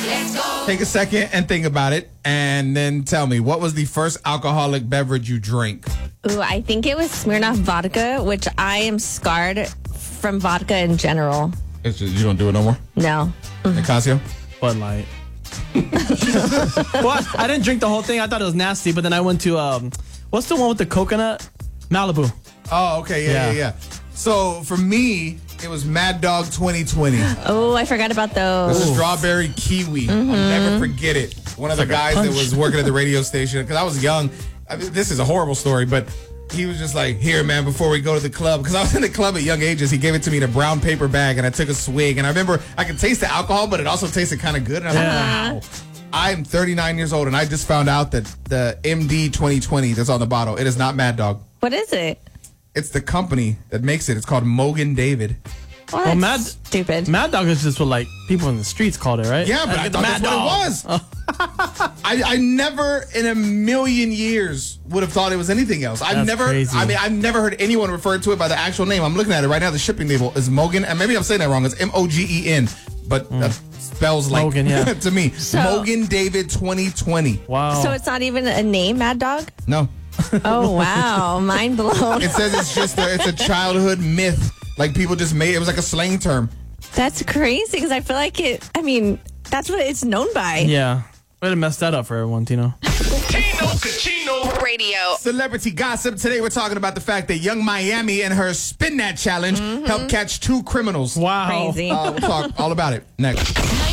Take a second and think about it, and then tell me, what was the first alcoholic beverage you drank? Ooh, I think it was Smirnoff vodka, which I am scarred from vodka in general. It's just, you don't do it no more? No. Nicasio? Bud Light. Well, I didn't drink the whole thing. I thought it was nasty, but then I went to, what's the one with the coconut? Malibu. Oh, okay, yeah. So for me, it was Mad Dog 2020. Oh, I forgot about those. The strawberry kiwi. I'll never forget it. One of the guys that was working at the radio station, because I was young. I mean, this is a horrible story, but he was just like, here, man, before we go to the club. Because I was in the club at young ages. He gave it to me in a brown paper bag, and I took a swig. And I remember I could taste the alcohol, but it also tasted kind of good. And I was like, wow. I'm 39 years old, and I just found out that the MD 2020 that's on the bottle, it is not Mad Dog. What is it? It's the company that makes it. It's called Mogan David. Well, that's stupid. Mad Dog is just what like people in the streets called it, right? Yeah, but I thought that's what it was. I never in a million years would have thought it was anything else. I've never heard anyone refer to it by the actual name. I'm looking at it right now. The shipping label is Mogan, and maybe I'm saying that wrong. It's Mogen, but that spells like Mogan, yeah. to me. So, Mogan David 2020. Wow. So it's not even a name, Mad Dog? No. Oh, wow. Mind blown. It says it's just it's a childhood myth. Like people just made it. It was like a slang term. That's crazy because I feel like that's what it's known by. Yeah. Way to mess that up for everyone, Tino. Kachino Radio. Celebrity gossip. Today we're talking about the fact that Young Miami and her Spin That Challenge helped catch 2 criminals. Wow. Crazy. We'll talk all about it next.